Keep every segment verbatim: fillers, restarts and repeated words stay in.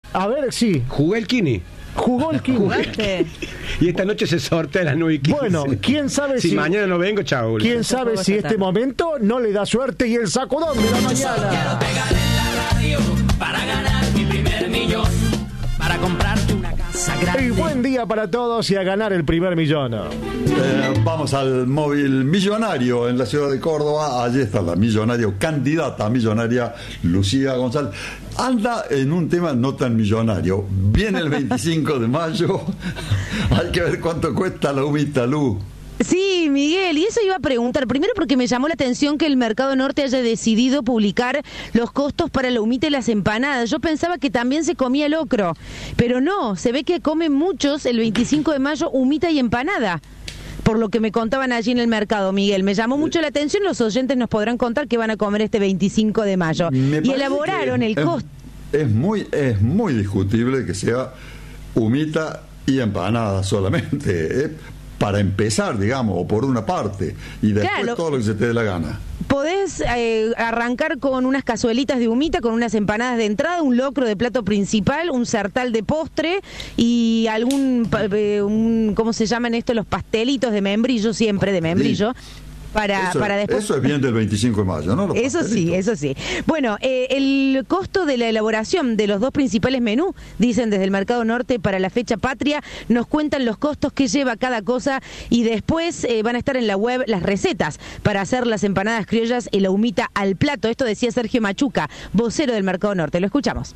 A ver, sí. Jugué el Kini. Jugó el Kini. ¿Jugaste? Y esta noche se sortea a las nueve y quince. Bueno, quién sabe si... si... mañana no vengo, chao. Quién sabe si este momento no le da suerte y el sacudón de la mañana. Quiero pegar en la radio para ganar mi primer millón, para comprarte una casa grande. Y buen día para todos y a ganar el primer millón. Eh, vamos al móvil millonario en la ciudad de Córdoba. Allí está la millonario, candidata millonaria Lucía González. Anda en un tema no tan millonario. Viene el veinticinco de mayo. Hay que ver cuánto cuesta la humita, Lu. Sí, Miguel, y eso iba a preguntar. Primero porque me llamó la atención que el Mercado Norte haya decidido publicar los costos para la humita y las empanadas. Yo pensaba que también se comía locro, pero no, se ve que comen muchos el veinticinco de mayo humita y empanada. Por lo que me contaban allí en el mercado, Miguel. Me llamó mucho la atención, los oyentes nos podrán contar qué van a comer este veinticinco de mayo. Me y elaboraron el es, costo. Es muy, es muy discutible que sea humita y empanada solamente, ¿eh? Para empezar, digamos, o por una parte, y después Claro. todo lo que se te dé la gana. Podés eh, arrancar con unas cazuelitas de humita, con unas empanadas de entrada, un locro de plato principal, un sartal de postre y algún, eh, un, ¿cómo se llaman esto? Los pastelitos de membrillo, siempre de membrillo. Sí. Para, eso, para después... eso es bien del veinticinco de mayo, ¿no? Los eso sí, eso sí. Bueno, eh, el costo de la elaboración de los dos principales menús, dicen desde el Mercado Norte para la fecha patria, nos cuentan los costos que lleva cada cosa y después eh, van a estar en la web las recetas para hacer las empanadas criollas y la humita al plato. Esto decía Sergio Machuca, vocero del Mercado Norte. Lo escuchamos.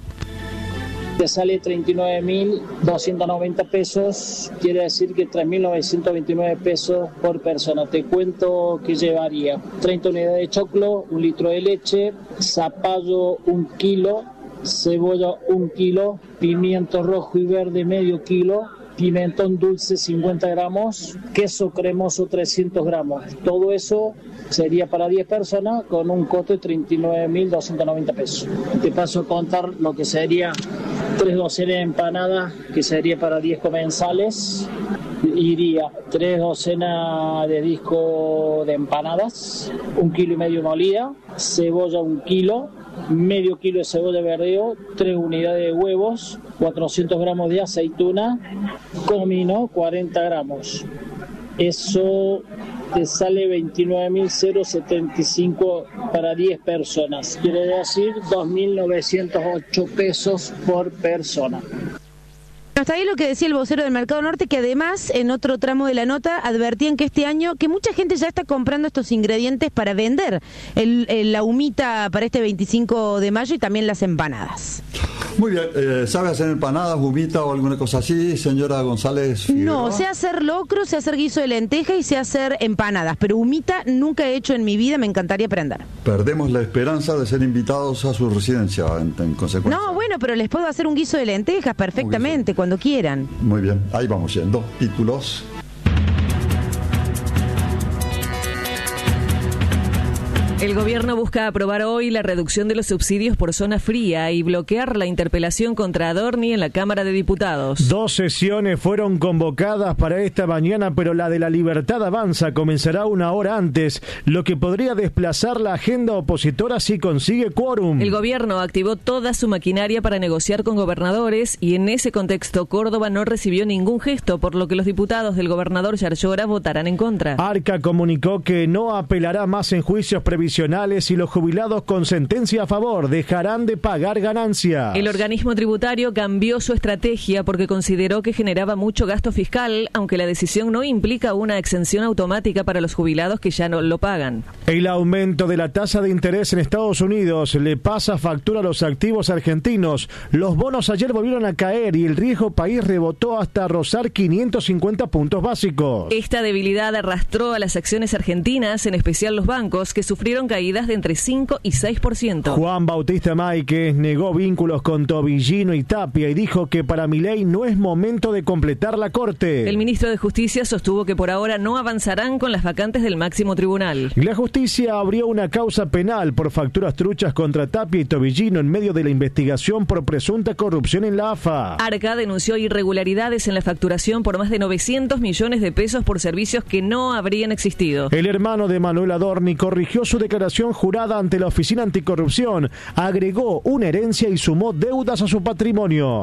Te sale treinta y nueve mil doscientos noventa pesos, quiere decir que tres mil novecientos veintinueve pesos por persona. Te cuento que llevaría treinta unidades de choclo, un litro de leche, zapallo un kilo, cebolla un kilo, pimiento rojo y verde medio kilo, pimentón dulce cincuenta gramos, queso cremoso trescientos gramos. Todo eso sería para diez personas con un costo de treinta y nueve mil doscientos noventa pesos. Te paso a contar lo que sería tres docenas de empanadas, que sería para diez comensales. Iría tres docenas de disco de empanadas, un kilo y medio molida, cebolla un kilo, medio kilo de cebolla verdeo, tres unidades de huevos, cuatrocientos gramos de aceituna, comino cuarenta gramos. Eso te sale veintinueve mil setenta y cinco para diez personas. Quiere decir dos mil novecientos ocho pesos por persona. Hasta ahí lo que decía el vocero del Mercado Norte, que además en otro tramo de la nota advertían que este año que mucha gente ya está comprando estos ingredientes para vender el, el, la humita para este veinticinco de mayo y también las empanadas. Muy bien, eh, ¿sabe hacer empanadas, humita o alguna cosa así, señora González Figueroa? No, sé hacer locro, sé hacer guiso de lenteja y sé hacer empanadas, pero humita nunca he hecho en mi vida, me encantaría aprender. Perdemos la esperanza de ser invitados a su residencia en, en consecuencia. No, bueno, pero les puedo hacer un guiso de lentejas perfectamente, cuando quieran. Muy bien, ahí vamos yendo. Títulos. El gobierno busca aprobar hoy la reducción de los subsidios por zona fría y bloquear la interpelación contra Adorni en la Cámara de Diputados. Dos sesiones fueron convocadas para esta mañana, pero la de la Libertad Avanza comenzará una hora antes, lo que podría desplazar la agenda opositora si consigue quórum. El gobierno activó toda su maquinaria para negociar con gobernadores y en ese contexto Córdoba no recibió ningún gesto, por lo que los diputados del gobernador Yarlora votarán en contra. Arca comunicó que no apelará más en juicios previsionales y los jubilados con sentencia a favor dejarán de pagar ganancias. El organismo tributario cambió su estrategia porque consideró que generaba mucho gasto fiscal, aunque la decisión no implica una exención automática para los jubilados que ya no lo pagan. El aumento de la tasa de interés en Estados Unidos le pasa factura a los activos argentinos. Los bonos ayer volvieron a caer y el riesgo país rebotó hasta rozar quinientos cincuenta puntos básicos. Esta debilidad arrastró a las acciones argentinas, en especial los bancos, que sufrieron caídas de entre cinco y seis por ciento. Juan Bautista Máiquez negó vínculos con Tobillino y Tapia y dijo que para Milei no es momento de completar la corte. El ministro de Justicia sostuvo que por ahora no avanzarán con las vacantes del máximo tribunal. La justicia abrió una causa penal por facturas truchas contra Tapia y Tobillino en medio de la investigación por presunta corrupción en la A F A. Arca denunció irregularidades en la facturación por más de novecientos millones de pesos por servicios que no habrían existido. El hermano de Manuel Adorni corrigió su declaración jurada ante la Oficina Anticorrupción, agregó una herencia y sumó deudas a su patrimonio.